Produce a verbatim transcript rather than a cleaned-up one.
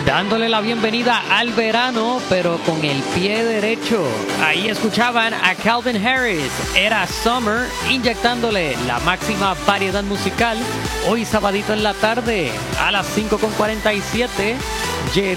dándole la bienvenida al verano, pero con el pie derecho. Ahí escuchaban a Calvin Harris, era Summer, inyectándole la máxima variedad musical. Hoy sabadito en la tarde, a las cinco con cuarenta y siete,